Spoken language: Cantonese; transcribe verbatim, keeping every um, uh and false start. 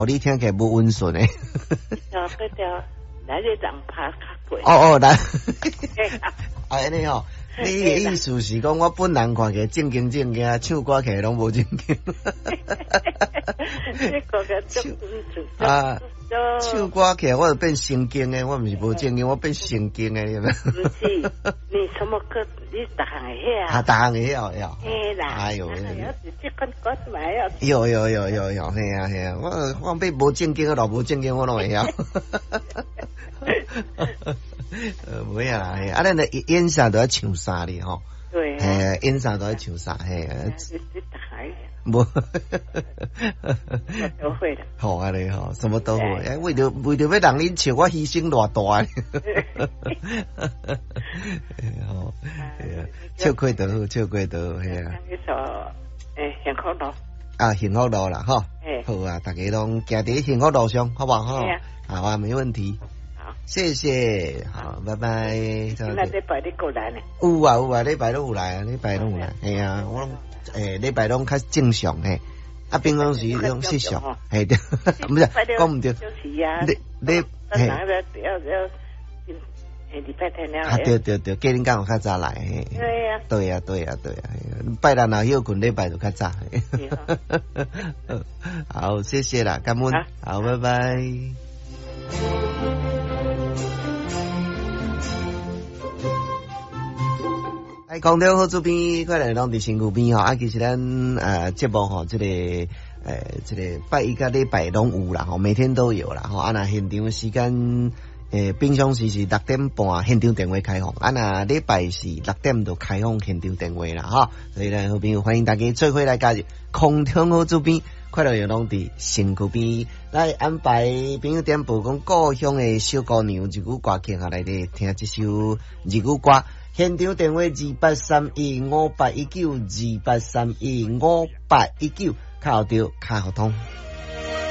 哦，你听起来无温顺诶。 条嗰条来日人拍较贵。 哦哦，来，啊安尼哦，你的意思是讲我本人看起来正经正经，唱歌起来拢无正经。 这个个正啊，唱歌起来我就变神经诶，我毋是无正经，我变神经诶， 不是，你什么歌？你逐项会晓啊？逐项会晓晓。 嘿啦， 哎呦， 这款歌是蛮要。 有有有有有，嘿啊嘿啊，我我变无正经，老无正经，我拢会晓。呃，唔呀啦，嘿，啊，咱的演啥都要唱啥哩吼。 对。 嘿，演啥都要唱啥，嘿。 这这大海。 无。 都会的。 好啊你吼，什么都会。哎，为着为着要让你笑，我牺牲偌大。好，笑亏得好，笑亏得好，嘿啊。 那首诶，幸福路。 啊，幸福路啦，吼。好啊，大家拢行伫幸福路上，好不好？哈。好啊，没问题。谢谢，好，拜拜。 那礼拜你过来呢？ 有啊有啊，礼拜都有来啊，礼拜都有来。系啊，我诶礼拜拢较正常嘿，啊平常时拢失常，系对，唔是讲唔对。你你嘿，要要要，诶礼拜天了。啊对对对，今日刚好较早来嘿。对呀。对呀对呀对呀，拜六若休困，礼拜就较早。好，谢谢啦，感恩，好，拜拜。哎，空调好主编，快来拢伫身躯边吼。啊，其实咱呃节目吼，这个呃这个拜一个礼拜拢有啦吼，每天都有啦吼。啊，那现场时间诶，平常时是六点半现场电话开放，啊那礼拜是六点就开放现场电话啦吼。所以呢，好朋友欢迎大家做伙来加入空调好主编，快乐又拢伫身躯边来安排朋友点播讲故乡的小姑娘日语歌曲下来咧听这首日语歌。现场电话二八三一五八一九二八三一五八一九，卡号着卡号通。